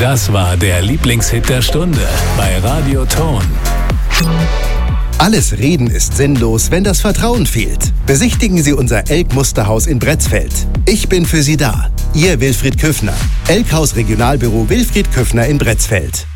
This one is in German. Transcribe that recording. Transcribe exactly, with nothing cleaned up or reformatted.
Das war der Lieblingshit der Stunde bei Radio Ton. Alles Reden ist sinnlos, wenn das Vertrauen fehlt. Besichtigen Sie unser Elk-Musterhaus in Bretzfeld. Ich bin für Sie da. Ihr Wilfried Küffner. Elkhaus Regionalbüro Wilfried Küffner in Bretzfeld.